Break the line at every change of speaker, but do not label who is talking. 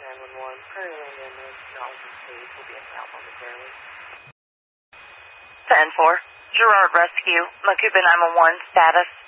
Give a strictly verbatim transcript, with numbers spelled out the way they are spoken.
nine one one. Prairie Land Ambulance, acknowledging please. Will be in route momentarily.
ten four. Gerard Rescue. Macuba nine one one. Status.